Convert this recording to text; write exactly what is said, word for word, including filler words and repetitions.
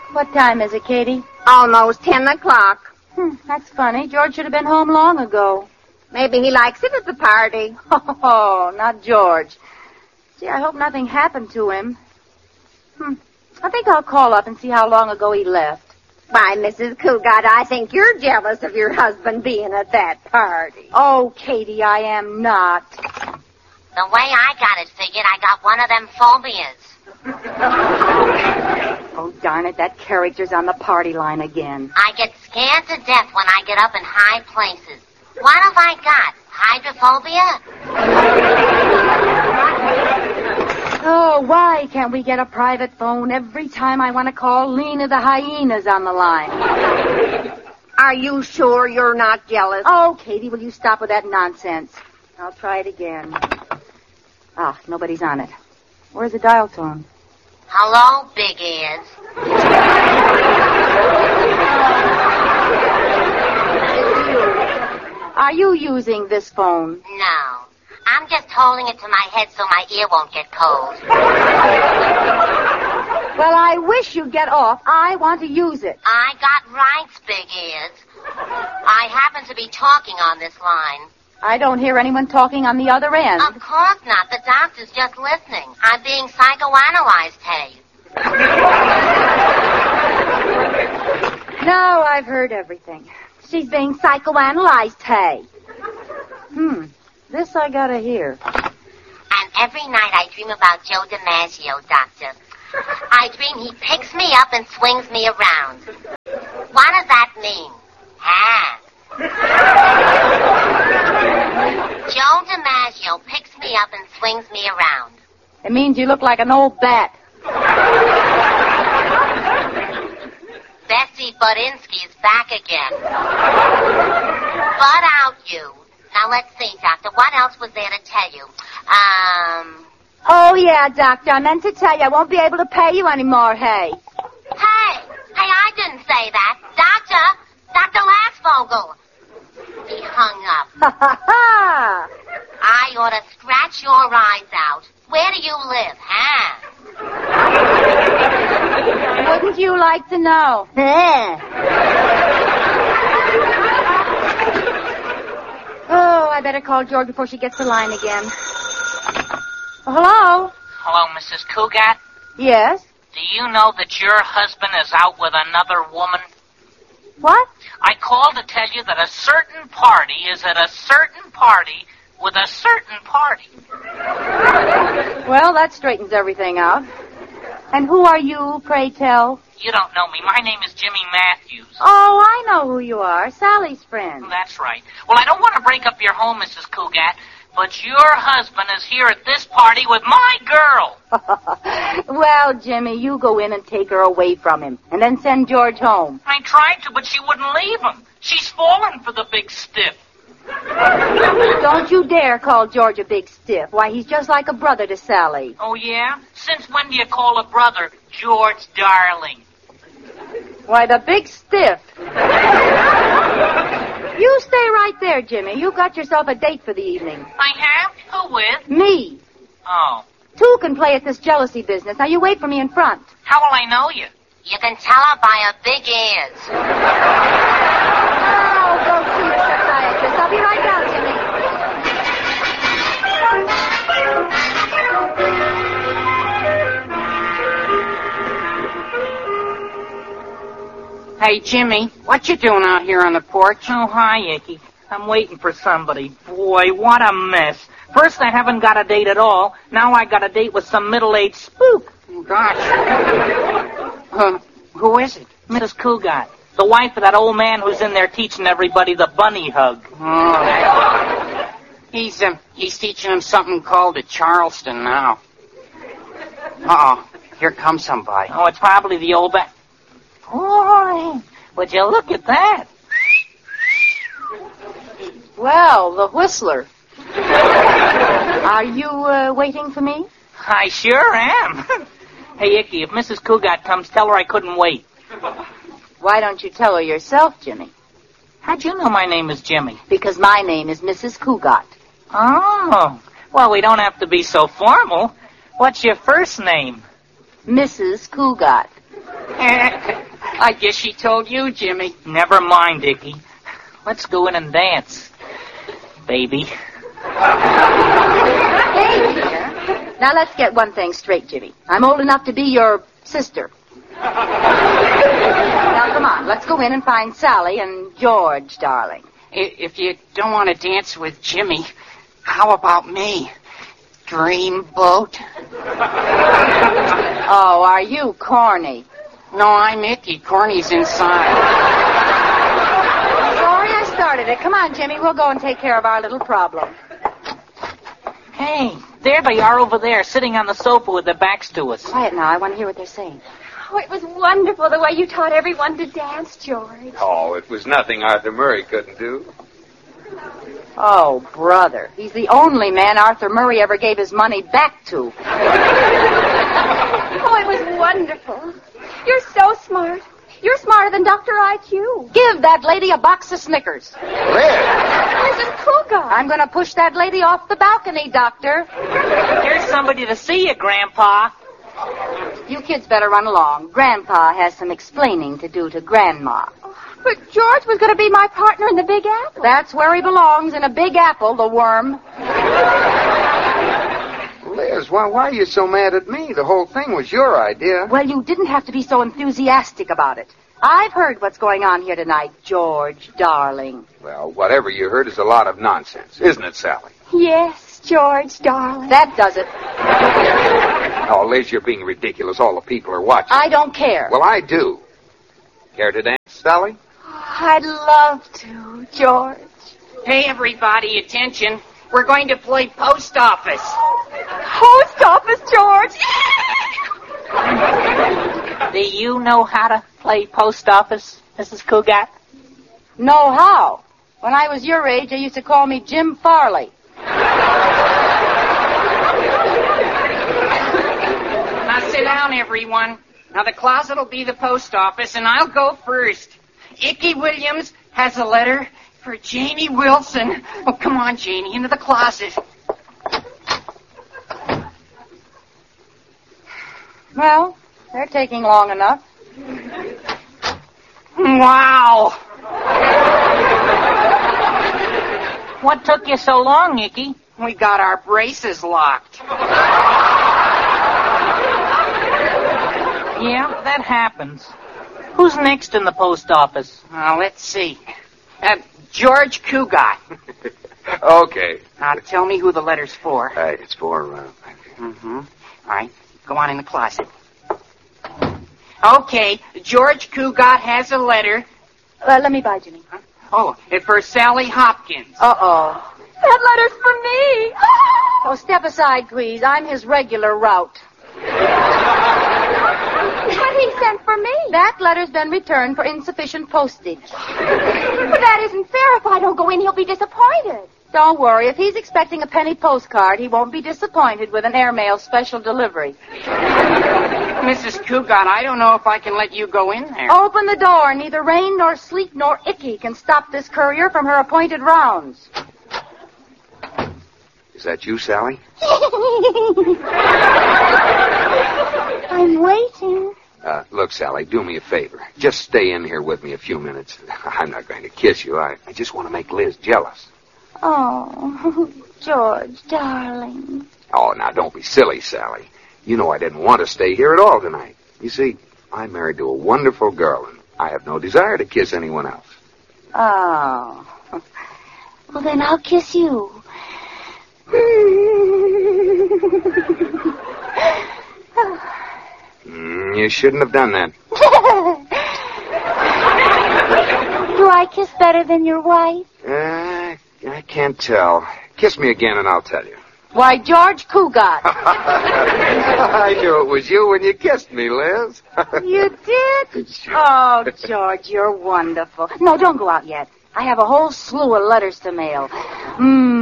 What time is it, Katie? Almost ten o'clock. Hmm, that's funny. George should have been home long ago. Maybe he likes it at the party. Oh, not George. Gee, I hope nothing happened to him. Hmm. I think I'll call up and see how long ago he left. Why, Missus Cougat, I think you're jealous of your husband being at that party. Oh, Katie, I am not. The way I got it figured, I got one of them phobias. Oh, darn it, that character's on the party line again. I get scared to death when I get up in high places. What have I got? Hydrophobia? Oh, why can't we get a private phone every time I want to call Lena the hyena's on the line? Are you sure you're not jealous? Oh, Katie, will you stop with that nonsense? I'll try it again. Ah, nobody's on it. Where's the dial tone? Hello, big ears. Are you using this phone? No. I'm just holding it to my head so my ear won't get cold. Well, I wish you'd get off. I want to use it. I got rights, big ears. I happen to be talking on this line. I don't hear anyone talking on the other end. Of course not. The doctor's just listening. I'm being psychoanalyzed, hey. No, I've heard everything. She's being psychoanalyzed, hey. Hmm. This I gotta hear. And every night I dream about Joe DiMaggio, Doctor. I dream he picks me up and swings me around. What does that mean? Ah. Joe DiMaggio picks me up and swings me around. It means you look like an old bat. Bessie Budinsky is back again. Bud out, you. Now, let's see, Doctor. What else was there to tell you? Um... Oh, yeah, Doctor. I meant to tell you I won't be able to pay you anymore, hey. Hey! Hey, I didn't say that. Doctor! Doctor Lassvogel! He hung up. Ha, ha, ha! I ought to scratch your eyes out. Where do you live, huh? Wouldn't you like to know? Oh, I better call George before she gets the line again. Oh, hello? Hello, Missus Cougat? Yes? Do you know that your husband is out with another woman? What? I called to tell you that a certain party is at a certain party with a certain party. Well, that straightens everything out. And who are you, pray tell? You don't know me. My name is Jimmy Matthews. Oh, I know who you are. Sally's friend. That's right. Well, I don't want to break up your home, Missus Cougat, but your husband is here at this party with my girl. Well, Jimmy, you go in and take her away from him, and then send George home. I tried to, but she wouldn't leave him. She's fallen for the big stiff. Don't you dare call George a big stiff. Why, he's just like a brother to Sally. Oh, yeah? Since when do you call a brother George Darling? Why, the big stiff. You stay right there, Jimmy. You got yourself a date for the evening. I have? Who with? Me. Oh. Two can play at this jealousy business. Now, you wait for me in front. How will I know you? You can tell her by her big ears. Oh, go see the psychiatrist. I'll be right down, Jimmy. Hey, Jimmy, what you doing out here on the porch? Oh, hi, Icky. I'm waiting for somebody. Boy, what a mess. First, I haven't got a date at all. Now I got a date with some middle-aged spook. Oh, gosh. uh, who is it? Missus Cougat, the wife of that old man who's in there teaching everybody the bunny hug. Oh. He's, um, he's teaching them something called a Charleston now. Uh-oh. Here comes somebody. Oh, it's probably the old ba- Boy, would you look at that? Well, the Whistler. Are you uh, waiting for me? I sure am. Hey, Icky, if Missus Cougat comes, tell her I couldn't wait. Why don't you tell her yourself, Jimmy? How'd you know my name is Jimmy? Because my name is Missus Cougat. Oh, well, we don't have to be so formal. What's your first name? Missus Cougat. I guess she told you, Jimmy. Never mind, Icky. Let's go in and dance, baby. Hey, dear. Now let's get one thing straight, Jimmy. I'm old enough to be your sister. Now, come on. Let's go in and find Sally and George, darling. If you don't want to dance with Jimmy, how about me? Dreamboat? Oh, are you corny? No, I'm Icky. Corny's inside. Sorry I started it. Come on, Jimmy. We'll go and take care of our little problem. Hey, there they are over there, sitting on the sofa with their backs to us. Quiet now. I want to hear what they're saying. Oh, it was wonderful the way you taught everyone to dance, George. Oh, it was nothing Arthur Murray couldn't do. Oh, brother. He's the only man Arthur Murray ever gave his money back to. Oh, it was wonderful. You're so smart. You're smarter than Doctor I Q. Give that lady a box of Snickers. Liz! Missus Cougar. I'm going to push that lady off the balcony, Doctor. Here's somebody to see you, Grandpa. You kids better run along. Grandpa has some explaining to do to Grandma. But George was going to be my partner in the Big Apple. That's where he belongs, in a big apple, the worm. Liz, why, why are you so mad at me? The whole thing was your idea. Well, you didn't have to be so enthusiastic about it. I've heard what's going on here tonight, George, darling. Well, whatever you heard is a lot of nonsense, isn't it, Sally? Yes, George, darling. That does it. Oh, Liz, you're being ridiculous. All the people are watching. I don't care. Well, I do. Care to dance, Sally? I'd love to, George. Hey, everybody, attention. We're going to play post office. Post office, George. Do you know how to play post office, Missus Cougat? Know how? When I was your age, they used to call me Jim Farley. Now sit down, everyone. Now the closet will be the post office, and I'll go first. Icky Williams has a letter for Janie Wilson. Oh, come on, Janie, into the closet. Well, they're taking long enough. Wow. What took you so long, Icky? We got our braces locked. Yeah, that happens. Who's next in the post office? Uh, let's see. Uh, George Cougat. Okay. Now tell me who the letter's for. Uh, it's for, uh... Mm-hmm. All right, go on in the closet. Okay, George Cougat has a letter. Uh, let me buy, Jimmy. Huh? Oh, it's for Sally Hopkins. Uh-oh. That letter's for me. Oh, step aside, please. I'm his regular route. But he sent for me. That letter's been returned for insufficient postage. But that isn't fair. If I don't go in, he'll be disappointed. Don't worry. If he's expecting a penny postcard, he won't be disappointed with an airmail special delivery. Missus Cougat, I don't know if I can let you go in there. Open the door. Neither rain nor sleet nor Icky can stop this courier from her appointed rounds. Is that you, Sally? I'm waiting. Uh, look, Sally, do me a favor. Just stay in here with me a few minutes. I'm not going to kiss you. I, I just want to make Liz jealous. Oh, George, darling. Oh, now, don't be silly, Sally. You know I didn't want to stay here at all tonight. You see, I'm married to a wonderful girl, and I have no desire to kiss anyone else. Oh. Well, then I'll kiss you. Mm, you shouldn't have done that. Do I kiss better than your wife? Uh, I can't tell. Kiss me again, and I'll tell you. Why, George Cougat. I knew it was you when you kissed me, Liz. You did? Sure. Oh, George, you're wonderful. No, don't go out yet. I have a whole slew of letters to mail. Mm.